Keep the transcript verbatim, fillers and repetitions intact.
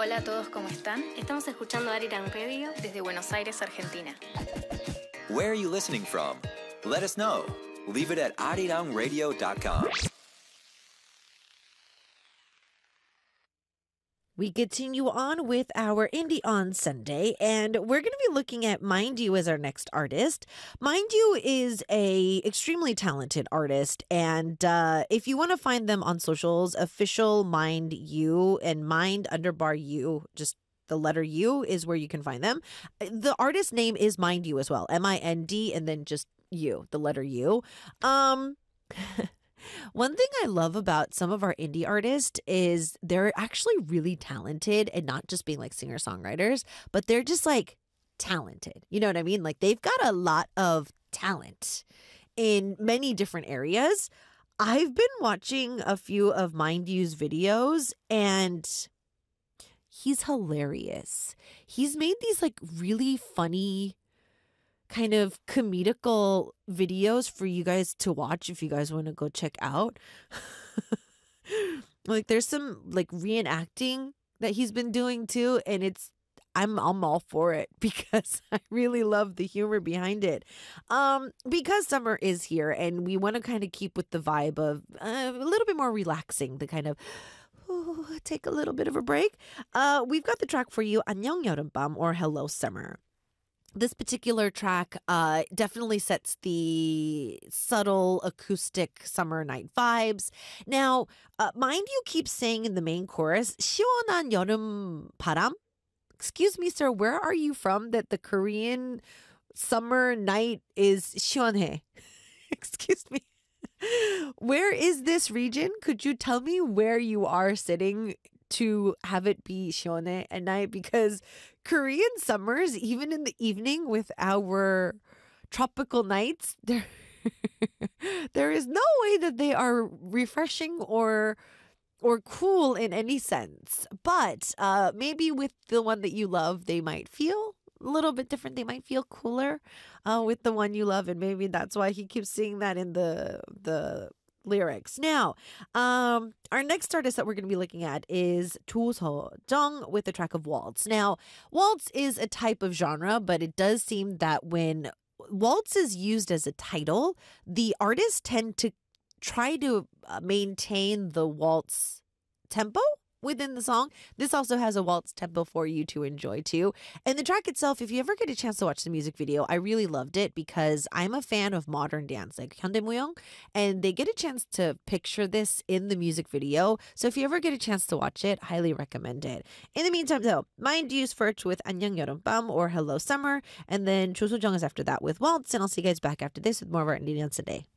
Hola a todos, ¿cómo están? Estamos escuchando Arirang Radio desde Buenos Aires, Argentina. Where are you listening from? Let us know. Leave it at arirang radio dot com. We continue on with our Indie on Sunday, and we're going to be looking at Mind You as our next artist. Mind You is a extremely talented artist, and uh, if you want to find them on socials, official Mind You and Mind underbar You, just the letter U is where you can find them. The artist name is Mind You as well, M I N D, and then just U, the letter U. Um... One thing I love about some of our indie artists is they're actually really talented and not just being like singer-songwriters, but they're just like talented. You know what I mean? Like they've got a lot of talent in many different areas. I've been watching a few of Mind You's videos and he's hilarious. He's made these like really funny kind of comedical videos for you guys to watch if you guys want to go check out. Like there's some like reenacting that he's been doing too, and it's I'm I'm all for it because I really love the humor behind it. Um, because summer is here and we want to kind of keep with the vibe of uh, a little bit more relaxing, the kind of ooh, take a little bit of a break. Uh, we've got the track for you, 안녕 여름밤 or Hello Summer. This particular track uh, definitely sets the subtle acoustic summer night vibes. Now, uh, Mind You keeps saying in the main chorus, 시원한 여름 바람? Excuse me, sir, where are you from that the Korean summer night is 시원해? Excuse me. Where is this region? Could you tell me where you are sitting to have it be 시원해 at night? Because Korean summers, even in the evening with our tropical nights, there, there is no way that they are refreshing or or cool in any sense. But uh, maybe with the one that you love, they might feel a little bit different. They might feel cooler uh, with the one you love, and maybe that's why he keeps seeing that in the the lyrics. Now, um, our next artist that we're going to be looking at is Do So-jung with the track of Waltz. Now, Waltz is a type of genre, but it does seem that when Waltz is used as a title, the artists tend to try to uh, maintain the waltz tempo within the song. This also has a waltz tempo for you to enjoy too. And the track itself, if you ever get a chance to watch the music video, I really loved it because I'm a fan of modern dance, like 현대무용, and they get a chance to picture this in the music video. So if you ever get a chance to watch it, highly recommend it. In the meantime, though, Mind You's first with 안녕 여름밤 or Hello Summer, and then Do So-jung is after that with Waltz, and I'll see you guys back after this with more of our Indie on Sunday.